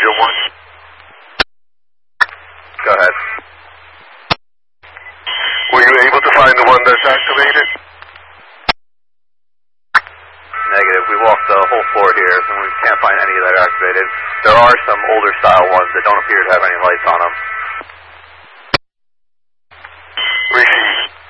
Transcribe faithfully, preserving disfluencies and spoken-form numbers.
Angel one. Go ahead. Were you able to find the one that's activated? Negative. We walked the whole floor here, and we can't find any that are activated. There are some older style ones that don't appear to have any lights on them. Receive.